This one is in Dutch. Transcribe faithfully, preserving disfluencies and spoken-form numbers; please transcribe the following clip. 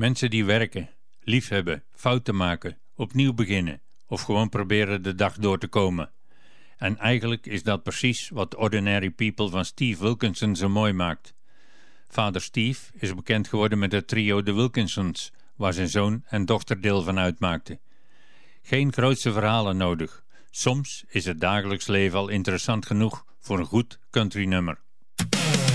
Mensen die werken, liefhebben, fouten maken, opnieuw beginnen of gewoon proberen de dag door te komen. En eigenlijk is dat precies wat Ordinary People van Steve Wilkinson zo mooi maakt. Vader Steve is bekend geworden met het trio de Wilkinsons, waar zijn zoon en dochter deel van uitmaakten. Geen grootse verhalen nodig. Soms is het dagelijks leven al interessant genoeg voor een goed countrynummer.